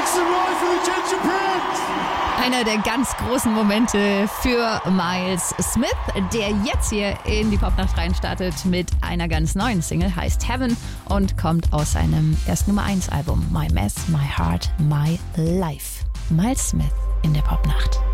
make some noise for the Ginger Prince! Einer der ganz großen Momente für Miles Smith, der jetzt hier in die Popnacht reinstartet mit einer ganz neuen Single, heißt Heaven und kommt aus seinem ersten Nummer 1 Album My Mess, My Heart, My Life. Miles Smith in der Popnacht.